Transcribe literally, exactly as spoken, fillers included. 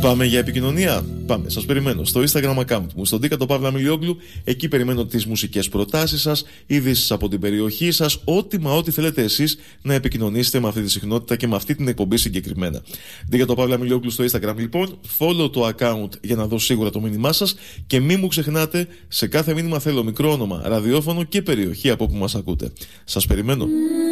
Πάμε για επικοινωνία. Πάμε. Σας περιμένω στο Instagram account μου, στον Δίκα το Παύλα Μιλιόγλου. Εκεί περιμένω τις μουσικές προτάσεις σας, ειδήσεις από την περιοχή σας, ό,τι μα ό,τι θέλετε εσείς να επικοινωνήσετε με αυτή τη συχνότητα και με αυτή την εκπομπή συγκεκριμένα. Δίκα το Παύλα Μιλιόγλου στο Instagram λοιπόν. Follow το account για να δω σίγουρα το μήνυμά σας και μην μου ξεχνάτε, σε κάθε μήνυμα θέλω μικρό όνομα, ραδιόφωνο και περιοχή από όπου μας ακούτε. Σας περιμένω.